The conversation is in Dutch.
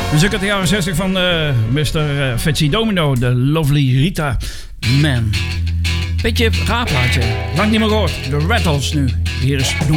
Muziek uit de jaren 60 van Mr. Fetsy Domino, de Lovely Rita Man. Beetje raar plaatje, lang niet meer gehoord. De Rattles nu. Hier is The